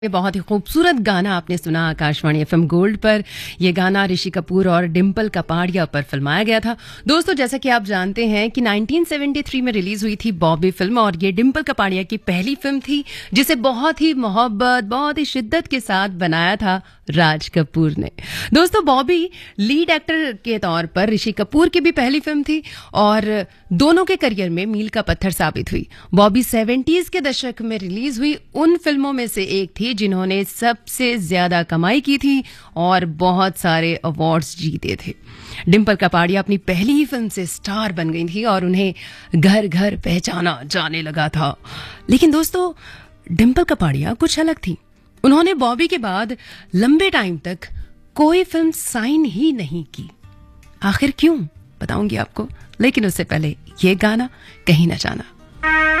ये बहुत ही खूबसूरत गाना आपने सुना आकाशवाणी एफएम गोल्ड पर। यह गाना ऋषि कपूर और डिम्पल कपाड़िया पर फिल्माया गया था। दोस्तों, जैसा कि आप जानते हैं कि 1973 में रिलीज हुई थी बॉबी फिल्म और ये डिम्पल कपाड़िया की पहली फिल्म थी जिसे बहुत ही मोहब्बत, बहुत ही शिद्दत के साथ बनाया था राज कपूर ने। दोस्तों, बॉबी लीड एक्टर के तौर पर ऋषि कपूर की भी पहली फिल्म थी और दोनों के करियर में मील का पत्थर साबित हुई। बॉबी 70s के दशक में रिलीज हुई उन फिल्मों में से एक थी जिन्होंने सबसे ज्यादा कमाई की थी और बहुत सारे अवार्ड्स जीते थे। डिम्पल कपाड़िया अपनी पहली ही फिल्म से स्टार बन गई थी और उन्हें घर घर पहचाना जाने लगा था। लेकिन दोस्तों, डिम्पल कपाड़िया कुछ अलग थी। उन्होंने बॉबी के बाद लंबे टाइम तक कोई फिल्म साइन ही नहीं की। आखिर क्यों, बताऊंगी आपको, लेकिन उससे पहले ये गाना कहीं ना जाना।